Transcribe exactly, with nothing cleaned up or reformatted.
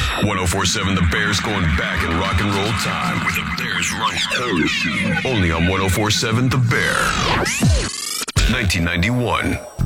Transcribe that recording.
ten forty-seven The Bears going back in rock and roll time with the Bears Run Harrison. Only on ten forty-seven The Bear. nineteen ninety-one.